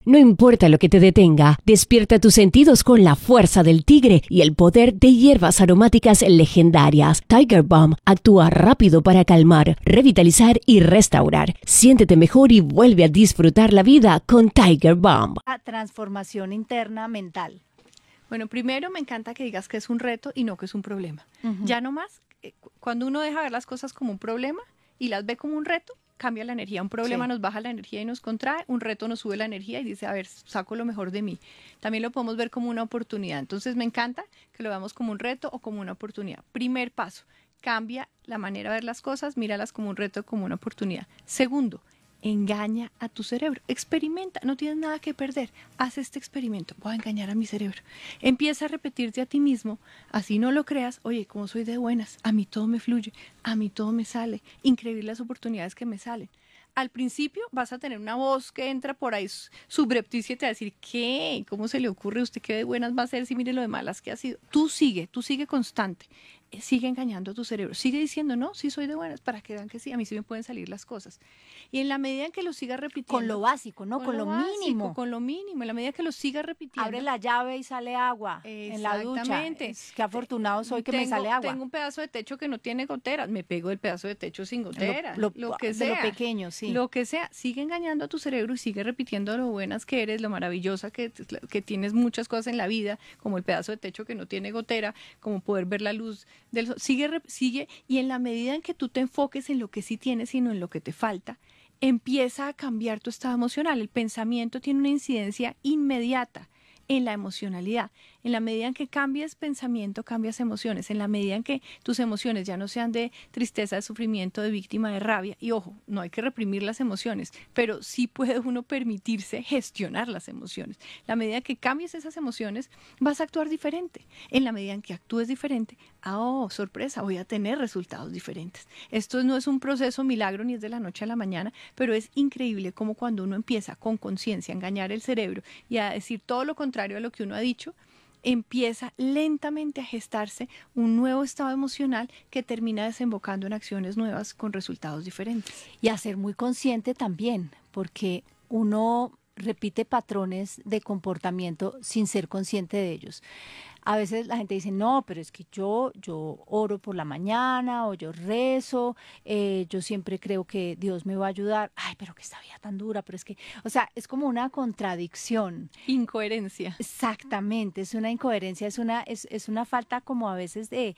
No importa lo que te detenga, despierta tus sentidos con la fuerza del tigre y el poder de hierbas aromáticas legendarias. Tiger Balm actúa rápido para calmar, revitalizar y restaurar. Siéntete mejor y vuelve a disfrutar la vida con Tiger Balm. La transformación interna mental. Bueno, primero me encanta que digas que es un reto y no que es un problema. Ya no más, cuando uno deja ver las cosas como un problema y las ve como un reto, cambia la energía. Un problema nos baja la energía y nos contrae, un reto nos sube la energía y dice, a ver, saco lo mejor de mí. También lo podemos ver como una oportunidad. Entonces me encanta que lo veamos como un reto o como una oportunidad. Primer paso, cambia la manera de ver las cosas, míralas como un reto o como una oportunidad. Segundo, engaña a tu cerebro, experimenta, no tienes nada que perder, haz este experimento, voy a engañar a mi cerebro, empieza a repetirte a ti mismo, así no lo creas, oye, como soy de buenas, a mí todo me fluye, a mí todo me sale, increíble las oportunidades que me salen. Al principio vas a tener una voz que entra por ahí subrepticia y te va a decir, ¿qué? ¿Cómo se le ocurre a usted qué de buenas va a ser si mire lo de malas que ha sido? Tú sigue constante. Sigue engañando a tu cerebro, sigue diciendo, no, sí soy de buenas, para que vean que sí, a mí sí me pueden salir las cosas. Y en la medida en que lo sigas repitiendo. Con lo básico, ¿no? Con lo mínimo. Con lo mínimo, en la medida que lo sigas repitiendo. Abre la llave y sale agua en la ducha. Exactamente. Qué afortunado soy que me sale agua. Tengo un pedazo de techo que no tiene goteras, me pego del pedazo de techo sin goteras. Lo que sea. De lo pequeño, sí. Lo que sea, sigue engañando a tu cerebro y sigue repitiendo lo buenas que eres, lo maravillosa que tienes muchas cosas en la vida, como el pedazo de techo que no tiene gotera, como poder ver la luz del sol. Sigue, y en la medida en que tú te enfoques en lo que sí tienes y no en lo que te falta, empieza a cambiar tu estado emocional. El pensamiento tiene una incidencia inmediata en la emocionalidad. En la medida en que cambias pensamiento, cambias emociones. En la medida en que tus emociones ya no sean de tristeza, de sufrimiento, de víctima, de rabia. Y ojo, no hay que reprimir las emociones, pero sí puede uno permitirse gestionar las emociones. La medida que cambies esas emociones, vas a actuar diferente. En la medida en que actúes diferente, oh, sorpresa, voy a tener resultados diferentes. Esto no es un proceso milagro ni es de la noche a la mañana, pero es increíble como cuando uno empieza con conciencia a engañar el cerebro y a decir todo lo contrario a lo que uno ha dicho, empieza lentamente a gestarse un nuevo estado emocional que termina desembocando en acciones nuevas con resultados diferentes. Y a ser muy consciente también, porque uno repite patrones de comportamiento sin ser consciente de ellos. A veces la gente dice, no, pero es que yo oro por la mañana o yo rezo, yo siempre creo que Dios me va a ayudar. Ay, pero que esta vida tan dura, pero es que, o sea, es como una contradicción. Incoherencia. Exactamente, es una incoherencia, es una falta como a veces de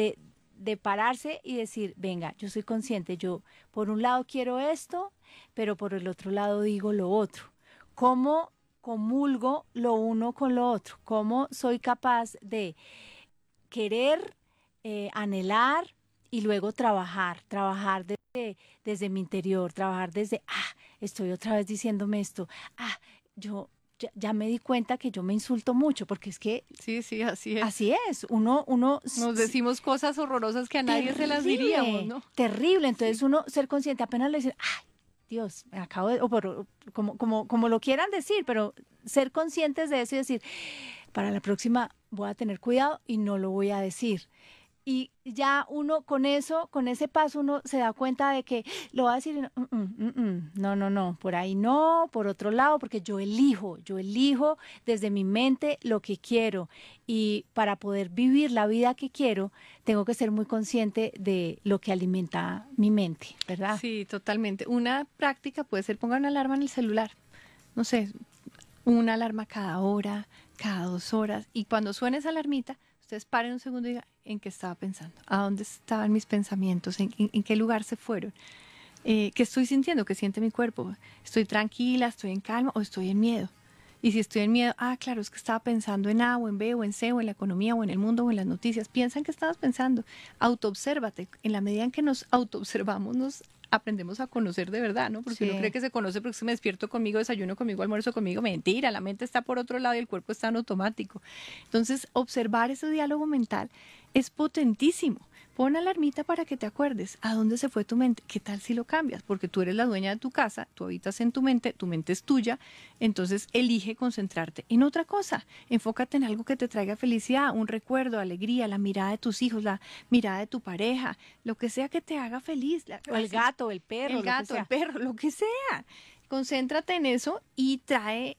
pararse y decir, venga, yo soy consciente, yo por un lado quiero esto, pero por el otro lado digo lo otro. ¿Cómo comulgo lo uno con lo otro? ¿Cómo soy capaz de querer, anhelar y luego trabajar desde mi interior, trabajar desde, estoy otra vez diciéndome esto, yo ya me di cuenta que yo me insulto mucho, porque es que... Sí, así es. Así es, uno nos decimos cosas horrorosas que a nadie se las diríamos, ¿no? Terrible, entonces uno ser consciente, apenas le dice, Dios, me acabo de, como lo quieran decir, pero ser conscientes de eso y decir, para la próxima voy a tener cuidado y no lo voy a decir. Y ya uno con eso, con ese paso, uno se da cuenta de que lo va a decir, no, por ahí no, por otro lado, porque yo elijo desde mi mente lo que quiero. Y para poder vivir la vida que quiero, tengo que ser muy consciente de lo que alimenta mi mente, ¿verdad? Sí, totalmente. Una práctica puede ser, pongan una alarma en el celular, no sé, una alarma cada hora, cada 2 horas, y cuando suene esa alarmita, ustedes paren un segundo y digan, ¿en qué estaba pensando? ¿A dónde estaban mis pensamientos? ¿En qué lugar se fueron? ¿Qué estoy sintiendo? ¿Qué siente mi cuerpo? ¿Estoy tranquila? ¿Estoy en calma? ¿O estoy en miedo? Y si estoy en miedo, claro, es que estaba pensando en A o en B o en C o en la economía o en el mundo o en las noticias. Piensa en qué estabas pensando. Autoobsérvate. En la medida en que nos autoobservamos, nos aprendemos a conocer de verdad, ¿no? Porque uno cree que se conoce porque me despierto conmigo, desayuno conmigo, almuerzo conmigo. Mentira, la mente está por otro lado y el cuerpo está en automático. Entonces, observar ese diálogo mental es potentísimo. Pon alarmita para que te acuerdes a dónde se fue tu mente. ¿Qué tal si lo cambias? Porque tú eres la dueña de tu casa, tú habitas en tu mente es tuya, entonces elige concentrarte en otra cosa. Enfócate en algo que te traiga felicidad, un recuerdo, alegría, la mirada de tus hijos, la mirada de tu pareja, lo que sea que te haga feliz. O el gato, el perro, el perro, lo que sea. Concéntrate en eso y trae